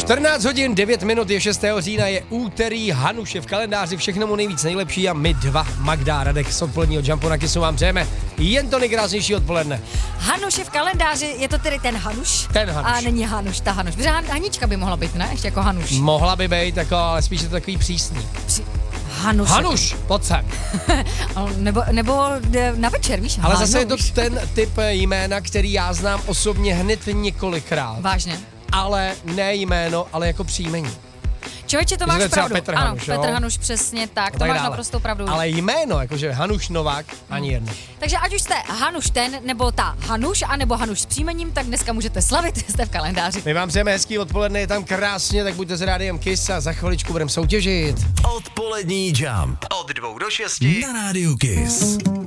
14 hodin 9 minut je 6. října, je úterý, Hanuš je v kalendáři, všechno mu nejvíc nejlepší a my dva, Magda a Radek z odpoledního Jumpu na Kissu vám přejeme jen to nejkrásnější odpoledne. Hanuš je v kalendáři, je to tedy ten Hanuš? Ten Hanuš. A není Hanuš, ta Hanuš. Protože Hanička by mohla být, ne? Ještě jako Hanuš. Mohla by být, jako, ale spíš je to takový přísný. Hanuš. Hanuš, pojď sem. nebo na večer, víš? Ale Hanuš. zase je to ten typ jména, který já znám osobně hned několikrát. Vážně. Ale ne jméno, ale jako příjmení. Člověče, to máš Že třeba pravdu. Petr Ano, Hanuš, jo? Petr Hanuš, přesně tak, to tak máš dále. naprosto pravdu. Ale jméno, jakože Hanuš Novák, ani jedno. Takže ať už jste Hanuš ten, nebo ta Hanuš, anebo Hanuš s příjmením, tak dneska můžete slavit, jste v kalendáři. My vám přejeme hezký odpoledne, je tam krásně, tak buďte s rádiem Kiss a za chviličku budeme soutěžit. Odpolední Jump. Od 2 do 6 na rádiu Kiss.